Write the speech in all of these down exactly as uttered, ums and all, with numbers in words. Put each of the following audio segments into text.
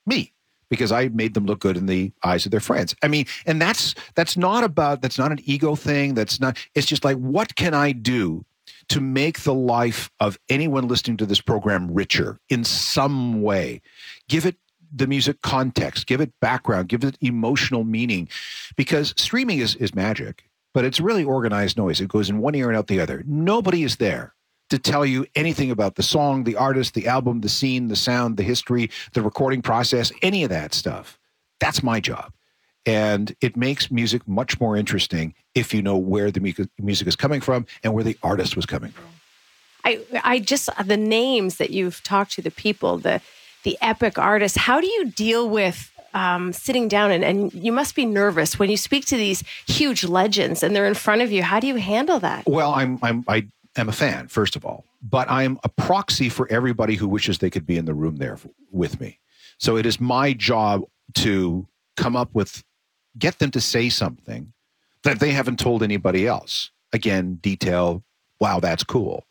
me, because I made them look good in the eyes of their friends. I mean, and that's that's not about, that's not an ego thing. That's not, it's just like, what can I do to make the life of anyone listening to this program richer in some way? Give it the music context, give it background, give it emotional meaning, because streaming is, is magic, but it's really organized noise. It goes in one ear and out the other. Nobody is there to tell you anything about the song, the artist, the album, the scene, the sound, the history, the recording process, any of that stuff. That's my job. And it makes music much more interesting if you know where the mu- music is coming from and where the artist was coming from. I, I just, the names that you've talked to, the people, the the epic artists, how do you deal with um, sitting down and, and you must be nervous when you speak to these huge legends and they're in front of you. How do you handle that? Well, I'm, I'm, I am a fan, first of all, but I'm a proxy for everybody who wishes they could be in the room there f- with me. So it is my job to come up with, get them to say something that they haven't told anybody else. Again, detail, wow, that's cool.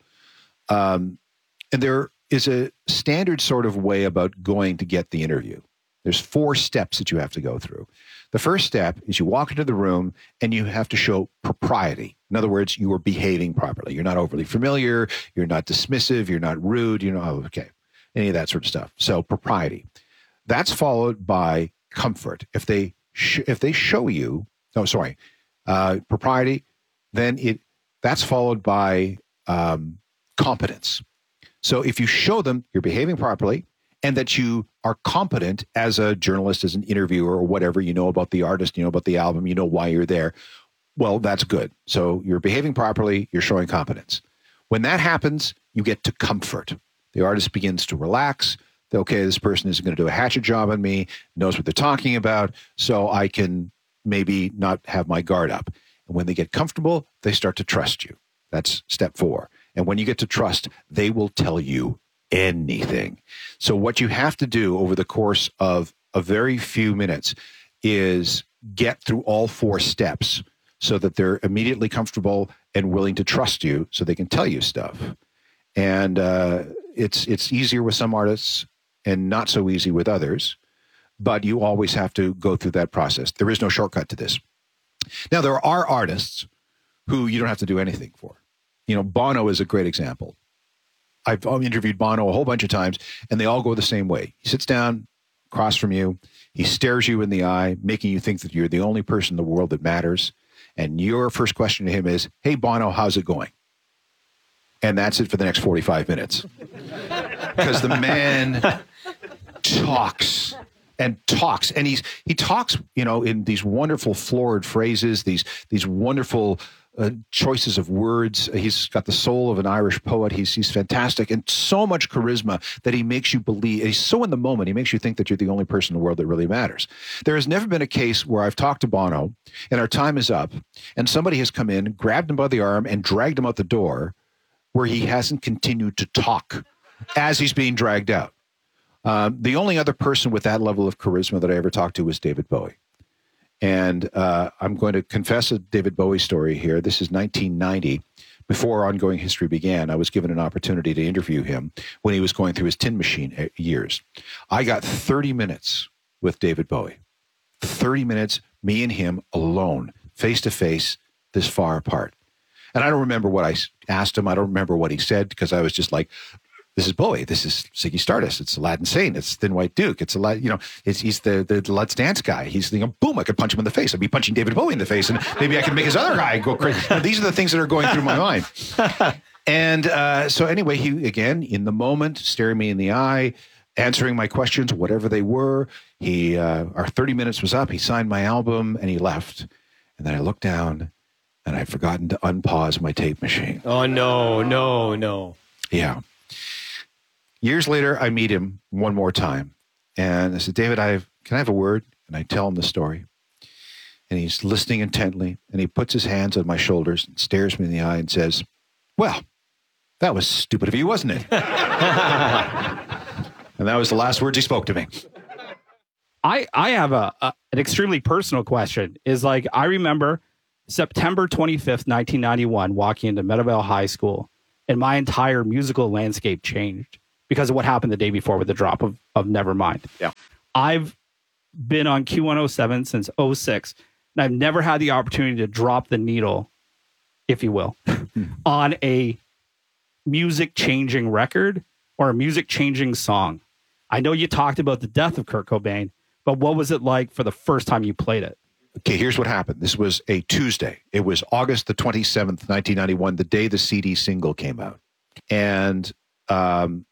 Um, and there is a standard sort of way about going to get the interview. There's four steps that you have to go through. The first step is you walk into the room and you have to show propriety. In other words, you are behaving properly. You're not overly familiar. You're not dismissive. You're not rude. You know, oh, okay, any of that sort of stuff. So propriety. That's followed by comfort. If they sh- if they show you, no, sorry, uh, propriety, then it that's followed by um, competence. So if you show them you're behaving properly and that you are competent as a journalist, as an interviewer or whatever, you know about the artist, you know about the album, you know why you're there, well, that's good. So you're behaving properly, you're showing competence. When that happens, you get to comfort. The artist begins to relax. Okay, this person isn't going to do a hatchet job on me, knows what they're talking about, so I can maybe not have my guard up. And when they get comfortable, they start to trust you. That's step four. And when you get to trust, they will tell you anything. So what you have to do over the course of a very few minutes is get through all four steps so that they're immediately comfortable and willing to trust you so they can tell you stuff. And uh, it's it's easier with some artists and not so easy with others, but you always have to go through that process. There is no shortcut to this. Now, there are artists who you don't have to do anything for. You know, Bono is a great example. I've interviewed Bono a whole bunch of times, and they all go the same way. He sits down across from you. He stares you in the eye, making you think that you're the only person in the world that matters. And your first question to him is, hey, Bono, how's it going? And that's it for the next forty-five minutes. Because the man talks and talks. And he's he talks, you know, in these wonderful florid phrases, these these wonderful Uh, choices of words. He's got the soul of an Irish poet. He's he's fantastic and so much charisma that he makes you believe. He's so in the moment. He makes you think that you're the only person in the world that really matters. There has never been a case where I've talked to Bono and our time is up and somebody has come in, grabbed him by the arm and dragged him out the door where he hasn't continued to talk as he's being dragged out. Um, the only other person with that level of charisma that I ever talked to was David Bowie. And uh, I'm going to confess a David Bowie story here. This is nineteen ninety. Before Ongoing History began, I was given an opportunity to interview him when he was going through his Tin Machine years. I got thirty minutes with David Bowie. thirty minutes, me and him alone, face to face, this far apart. And I don't remember what I asked him. I don't remember what he said because I was just like, this is Bowie. This is Ziggy Stardust. It's Aladdin Sane. It's Thin White Duke. It's a lot, you know, it's, he's the, the Let's Dance guy. He's, you know, boom, I could punch him in the face. I'd be punching David Bowie in the face and maybe I could make his other guy go crazy. You know, these are the things that are going through my mind. And uh, so anyway, he, again, in the moment, staring me in the eye, answering my questions, whatever they were. He, uh, our thirty minutes was up. He signed my album and he left. And then I looked down and I'd forgotten to unpause my tape machine. Oh, no, no, no. Yeah. Years later, I meet him one more time. And I said, David, I have, can I have a word? And I tell him the story. And he's listening intently. And he puts his hands on my shoulders and stares me in the eye and says, well, that was stupid of you, wasn't it? And that was the last words he spoke to me. I, I have a, a an extremely personal question. Is like, I remember September twenty-fifth, nineteen ninety-one, walking into Meadowvale High School, and my entire musical landscape changed because of what happened the day before with the drop of, of Nevermind. Yeah. I've been on Q one oh seven since oh six, and I've never had the opportunity to drop the needle, if you will, on a music-changing record or a music-changing song. I know you talked about the death of Kurt Cobain, but what was it like for the first time you played it? Okay, here's what happened. This was a Tuesday. It was August the twenty-seventh, nineteen ninety-one, the day the C D single came out. And um,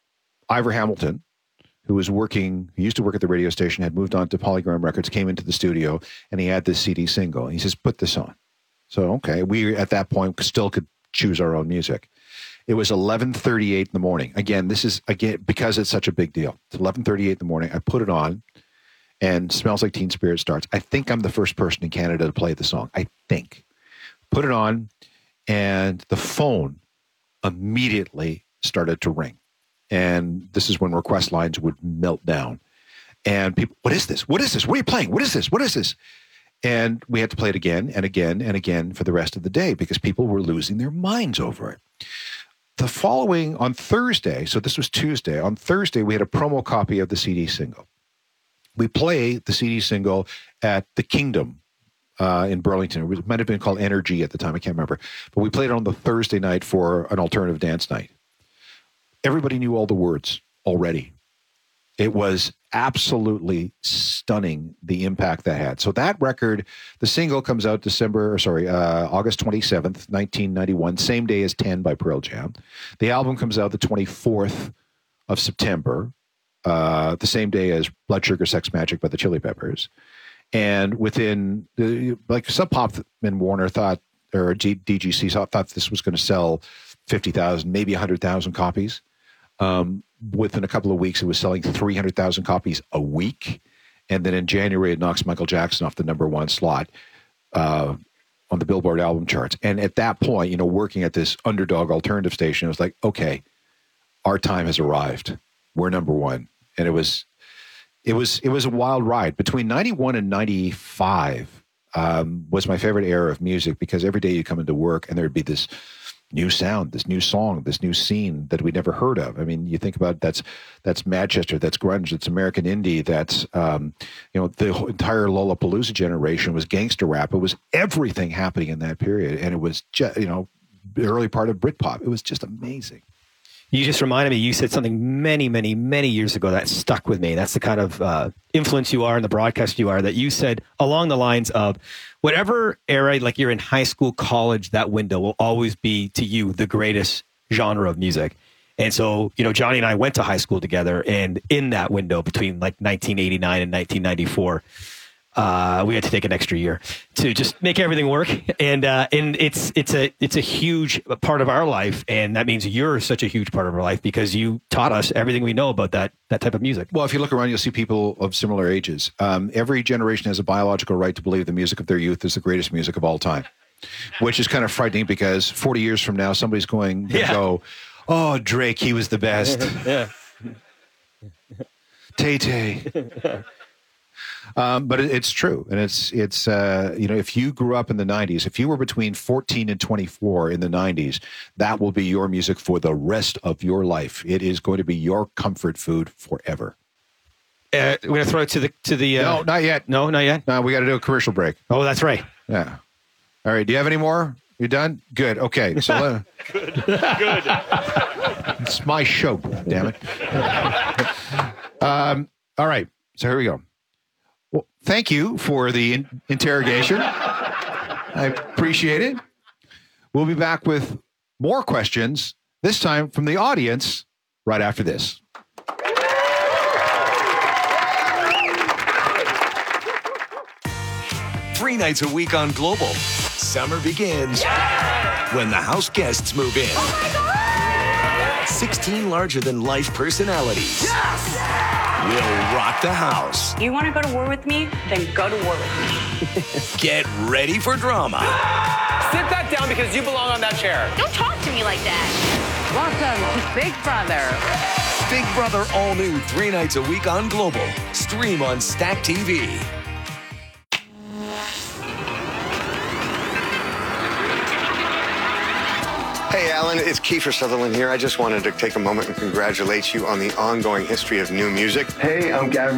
Ivor Hamilton, who was working, he used to work at the radio station, had moved on to Polygram Records, came into the studio, and he had this C D single. And he says, put this on. So, okay, we at that point still could choose our own music. It was eleven thirty-eight in the morning. Again, this is, again, because it's such a big deal. It's eleven thirty-eight in the morning. I put it on, and Smells Like Teen Spirit starts. I think I'm the first person in Canada to play the song. I think. Put it on, and the phone immediately started to ring. And this is when request lines would melt down. And people, what is this? What is this? What are you playing? What is this? What is this? And we had to play it again and again and again for the rest of the day because people were losing their minds over it. The following, on Thursday, so this was Tuesday, on Thursday we had a promo copy of the C D single. We play the C D single at the Kingdom uh, in Burlington. It, was, it might have been called Energy at the time. I can't remember. But we played it on the Thursday night for an alternative dance night. Everybody knew all the words already. It was absolutely stunning, the impact that had. So that record, the single comes out December, or sorry, uh, August twenty-seventh, nineteen ninety-one, same day as ten by Pearl Jam. The album comes out the twenty-fourth of September, uh, the same day as Blood Sugar Sex Magic by the Chili Peppers. And within, the, like Sub Pop and Warner thought, or D G C thought, thought this was going to sell fifty thousand, maybe one hundred thousand copies. Um, within a couple of weeks, it was selling three hundred thousand copies a week. And then in January, it knocks Michael Jackson off the number one slot uh, on the Billboard album charts. And at that point, you know, working at this underdog alternative station, it was like, okay, our time has arrived. We're number one. And it was, it was, it was a wild ride. Between ninety-one and ninety-five um, was my favorite era of music because every day you come into work and there'd be this new sound, this new song, this new scene that we'd never heard of. I mean, you think about that's that's Manchester, that's grunge, that's American indie, that's um, you know, the entire Lollapalooza generation was gangster rap. It was everything happening in that period, and it was just, you know, the early part of Britpop. It was just amazing. You just reminded me, you said something many, many, many years ago that stuck with me. That's the kind of uh, influence you are and the broadcaster you are, that you said along the lines of whatever era, like you're in high school, college, that window will always be to you the greatest genre of music. And so, you know, Johnny and I went to high school together, and in that window between like nineteen eighty-nine and nineteen ninety-four, Uh, we had to take an extra year to just make everything work, and uh, and it's it's a it's a huge part of our life, and that means you're such a huge part of our life because you taught us everything we know about that that type of music. Well, if you look around, you'll see people of similar ages. Um, every generation has a biological right to believe the music of their youth is the greatest music of all time, which is kind of frightening because forty years from now, somebody's going to Yeah. go, "Oh, Drake, he was the best." Yeah. Tay-Tay. Um, but it, it's true. And it's, it's uh, you know, if you grew up in the nineties, if you were between fourteen and twenty-four in the nineties, that will be your music for the rest of your life. It is going to be your comfort food forever. Uh, we're gonna throw it to the to the. Uh, No, not yet. No, not yet. No, we got to do a commercial break. Oh, that's right. Yeah. All right. Do you have any more? You done? Good. Okay. So uh, good. Good. It's my show. Damn it. um, all right. So here we go. Well, thank you for the in- interrogation. I appreciate it. We'll be back with more questions, this time from the audience, right after this. Three nights a week on Global. Summer begins when the house guests move in. sixteen larger-than-life personalities will rock the house. You want to go to war with me? Then go to war with me. Get ready for drama. Sit that down because you belong on that chair. Don't talk to me like that. Welcome to Big Brother. Big Brother all new three nights a week on Global. Stream on Stack T V. Hey, Alan, it's Kiefer Sutherland here. I just wanted to take a moment and congratulate you on the ongoing history of new music. Hey, I'm Gavin